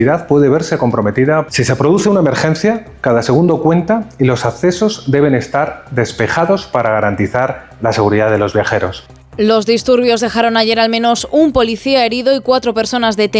Puede verse comprometida. Si se produce una emergencia, cada segundo cuenta y los accesos deben estar despejados para garantizar la seguridad de los viajeros. Los disturbios dejaron ayer al menos un policía herido y 4 personas detenidas.